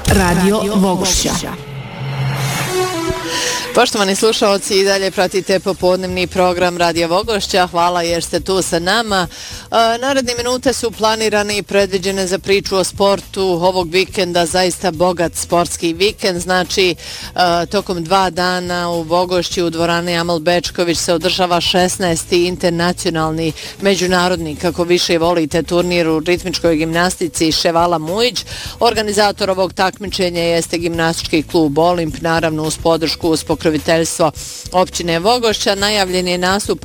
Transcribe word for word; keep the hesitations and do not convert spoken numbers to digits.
Radio Vogošća. Poštovani slušalci, i dalje pratite popodnevni program Radio Vogošća. Hvala jer ste tu sa nama. E, naredne minute su planirane i predviđene za priču o sportu ovog vikenda, zaista bogat sportski vikend. Znači, e, tokom dva dana u Vogošći u dvorani Amal Bečković se održava šesnaesti internacionalni međunarodni, kako više volite, turnir u ritmičkoj gimnastici Ševala Mujić. Organizator ovog takmičenja jeste gimnastički klub Olimp, naravno uz podršku uz pokroviteljstvo općine Vogošća. Najavljen je nastup